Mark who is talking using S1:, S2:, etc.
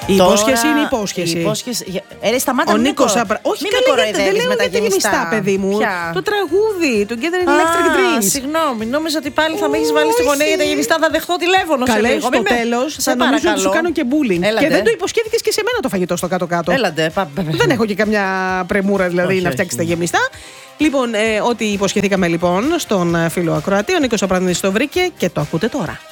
S1: Η υπόσχεση είναι υπόσχεση.
S2: Σταμάτα,
S1: Ο Νίκος όχι, δεν λέω για τα γεμιστά, παιδί μου. Το τραγούδι του Gather Electric Dreams.
S2: Συγγνώμη, νόμιζα ότι πάλι θα με έχεις βάλει στη γωνία για τα γεμιστά. Θα δεχτώ τηλέφωνο σε λίγο.
S1: Στο τέλος θα νομίζω ότι σου κάνω και bullying. Και δεν το υποσχέθηκες και σε μένα το φαγητό στο κάτω-κάτω.
S2: Έλατε.
S1: Δεν έχω και καμιά πρεμούρα δηλαδή να φτιάξει τα γεμιστά. Λοιπόν, ό,τι υποσχεθήκαμε λοιπόν στον φίλο ακροατή, ο Νίκος Απρανίδης το βρήκε και το ακούτε τώρα.